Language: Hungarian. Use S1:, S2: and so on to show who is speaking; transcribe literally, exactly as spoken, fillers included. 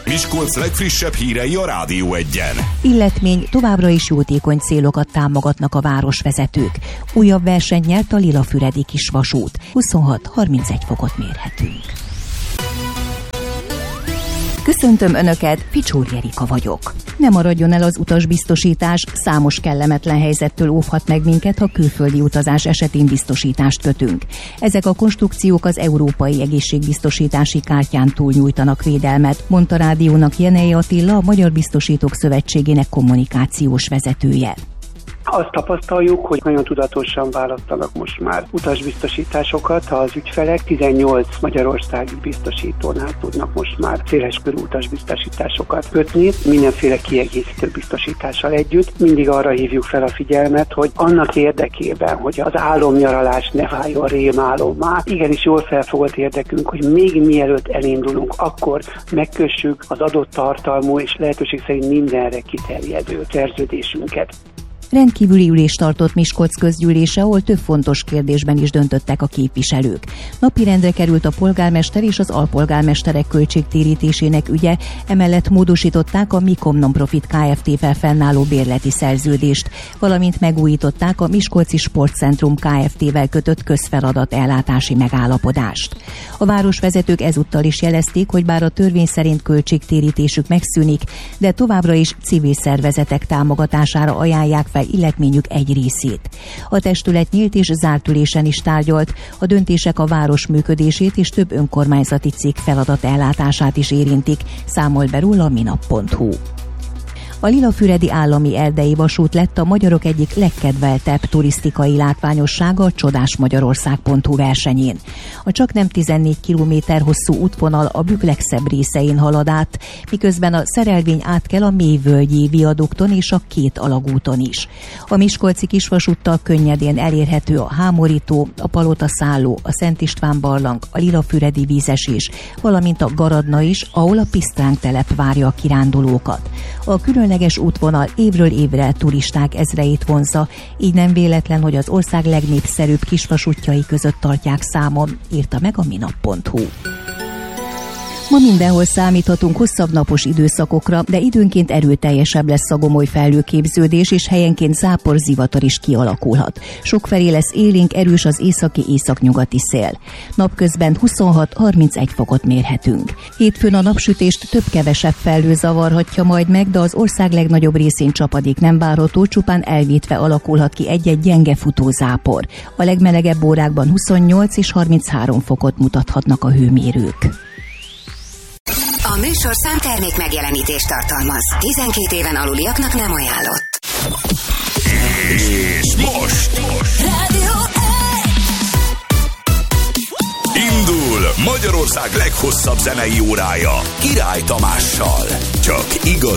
S1: Miskolc legfrissebb hírei a Rádió Egyen.
S2: Illetmény, továbbra is jótékony célokat támogatnak a városvezetők. Újabb versenyt nyert a Lilafüredi kisvasút. huszonhat-harmincegy fokot mérhetünk. Köszöntöm Önöket, Picsóri Erika vagyok. Ne maradjon el az utasbiztosítás, számos kellemetlen helyzettől óvhat meg minket, ha külföldi utazás esetén biztosítást kötünk. Ezek a konstrukciók az Európai Egészségbiztosítási Kártyán túl nyújtanak védelmet, mondta rádiónak Jenei Attila, a Magyar Biztosítók Szövetségének kommunikációs vezetője.
S3: Azt tapasztaljuk, hogy nagyon tudatosan választanak most már utasbiztosításokat az ügyfelek. tizennyolc magyarországi biztosítónál tudnak most már széleskörű utasbiztosításokat kötni, mindenféle kiegészítő biztosítással együtt. Mindig arra hívjuk fel a figyelmet, hogy annak érdekében, hogy az álomnyaralás ne váljon rémálommá, igenis jól felfogott érdekünk, hogy még mielőtt elindulunk, akkor megkössük az adott tartalmú és lehetőség szerint mindenre kiterjedő szerződésünket.
S2: Rendkívüli ülést tartott Miskolc közgyűlése, ahol több fontos kérdésben is döntöttek a képviselők. Napirendre került a polgármester és az alpolgármesterek költségtérítésének ügye, emellett módosították a Mikom Nonprofit Kft-vel fennálló bérleti szerződést, valamint megújították a Miskolci Sportcentrum Kft-vel kötött közfeladat ellátási megállapodást. A városvezetők ezúttal is jelezték, hogy bár a törvény szerint költségtérítésük megszűnik, de továbbra is civil szervezetek támogatására ajánlják fel illetményük egy részét. A testület nyílt és zárt ülésen is tárgyalt, a döntések a város működését és több önkormányzati cég feladat ellátását is érintik, számol be róla a minap pont hu. A Lilafüredi Állami Erdei Vasút lett a magyarok egyik legkedveltebb turisztikai látványossága a csodás magyarország pont hu versenyén. A csaknem tizennégy kilométer hosszú útvonal a Bükk legszebb részein halad át, miközben a szerelvény átkel a Mélyvölgyi viadukton és a két alagúton is. A miskolci kisvasúttal könnyedén elérhető a Hámorító, a Palotaszálló, a Szent István barlang, a Lilafüredi vízesés, valamint a Garadna is, ahol a Pisztránk telep várja a kirándulókat. A különleges útvonal évről évre turisták ezreit vonzza, így nem véletlen, hogy az ország legnépszerűbb kisvasútjai között tartják számon, írta meg a minap pont hu. Ma mindenhol számíthatunk hosszabb napos időszakokra, de időnként erőteljesebb lesz a gomoly felhőképződés, és helyenként zápor, zivatar is kialakulhat. Sokfelé lesz élénk, erős az északi északnyugati szél. Napközben huszonhat-harmincegy fokot mérhetünk. Hétfőn a napsütést több-kevesebb felhő zavarhatja majd meg, de az ország legnagyobb részén csapadék nem várható, csupán elvétve alakulhat ki egy-egy gyenge futózápor. A legmelegebb órákban huszonnyolc és harminchárom fokot mutathatnak a hőmérők.
S4: A műsorszám termék megjelenítést tartalmaz. tizenkét éven aluliaknak nem ajánlott.
S1: És most, most.
S4: Rádió
S1: indul Magyarország leghosszabb zenei órája Király Tamással. Csak igazi